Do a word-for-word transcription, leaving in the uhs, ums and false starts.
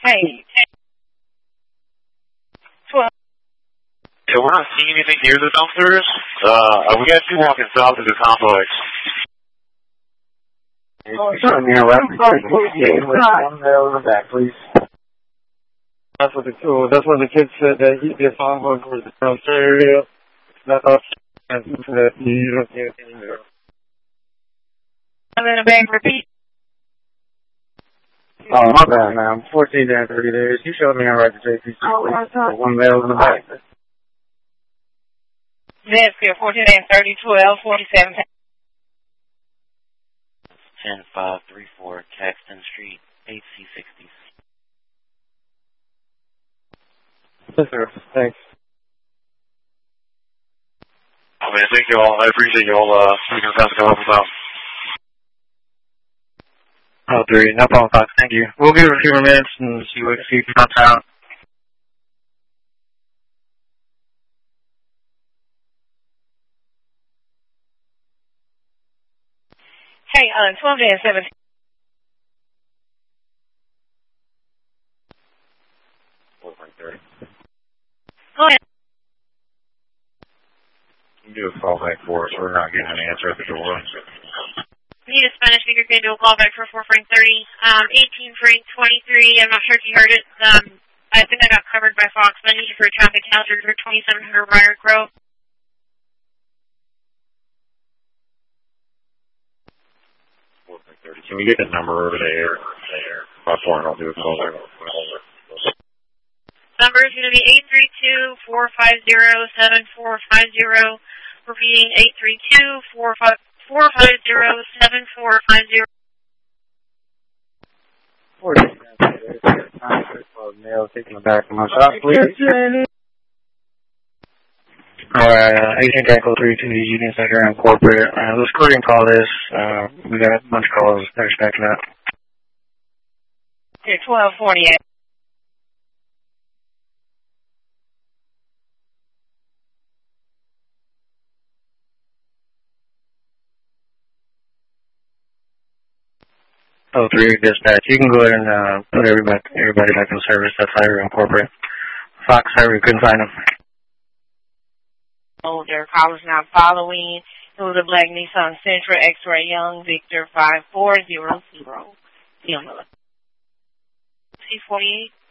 Hey. twelve. Yeah, we're not seeing anything near the dumpsters. Uh, we got two walking south of the complex. Oh, it's on there, right? Yeah, one there on the back, please. That's what the oh, that's what the kid said that he did phone book was the dumpster area. That's all that you don't see anything there. I'm in a bank repeat. Oh, my bad, ma'am. fourteen and thirty days. You showed me how right to J P. Oh, that's not one mail in the back. That's good. fourteen and thirty, twelve, forty-seven. ten five three four Caxton Street, eight C sixty. Yes, sir. Thanks. Oh, man, thank you all. I appreciate you all, uh, taking the time to come up with us. Oh, three. No problem, Fox. Thank you. We'll give it a few more minutes and see what see if it comes out. Hey, uh, twelve and seventeen. Go ahead. You can do a call back for us. We're not getting an answer at the door. We need a Spanish speaker can do a call back for four Frank thirty. Um, eighteen Frank twenty-three. I'm not sure if you heard it. Um, I think I got covered by Fox, but I need you for a traffic hazard for twenty-seven hundred Briar Grove. four Frank thirty. Can we get that number over there? There. By four, and I'll do a call back. Number is going to be eight three two, four five zero, seven four five zero. Repeating, eight three two, four five zero, seven four five zero. Mail taking it back from my shop, please. Alright, uh, Agent Echo three two, Union Center and Corporate. Uh, let's go ahead and call this. Uh, we got a bunch of calls that are stacking up. Okay, twelve forty-eight. Oh, three dispatch. You can go ahead and uh, put everybody everybody back in service. That's Highway and Corporate. Fox Highway, couldn't find them. Oh, their callers not following. It was a black Nissan Sentra X-Ray Young Victor five four zero zero. C forty-eight.